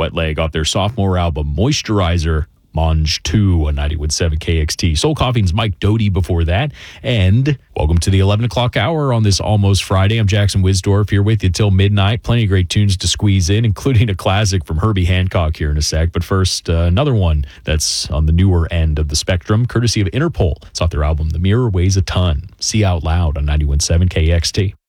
Wet Leg off their sophomore album, Moisturizer. Monge 2 on 91.7 KXT. Soul Coughing's Mike Doty before that. And welcome to the 11 o'clock hour on this almost Friday. I'm Jackson Wisdorf here with you till midnight. Plenty of great tunes to squeeze in, including a classic from Herbie Hancock here in a sec. But first, another one that's on the newer end of the spectrum, courtesy of Interpol. It's off their album, The Mirror Weighs a Ton. See Out Loud on 91.7 KXT.